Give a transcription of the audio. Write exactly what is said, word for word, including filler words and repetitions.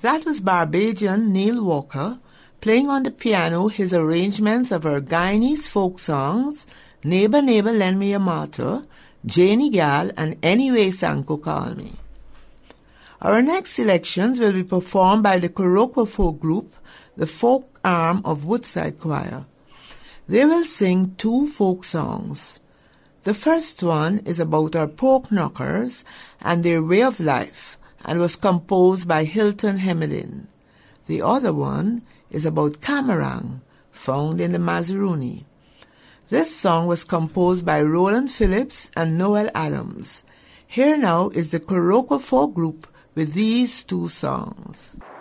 That was Barbadian Neil Walker playing on the piano his arrangements of her Guyanese folk songs, Neighbor, Neighbor, Lend Me Your Martyr, Janie Gal, and Anyway Sanko Call Me. Our next selections will be performed by the Kurokwa folk group, the folk arm of Woodside Choir. They will sing two folk songs. The first one is about our pork knockers and their way of life and was composed by Hilton Hemedin. The other one is about Camarang, found in the Mazaruni. This song was composed by Roland Phillips and Noel Adams. Here now is the Kurokwa folk group with these two songs.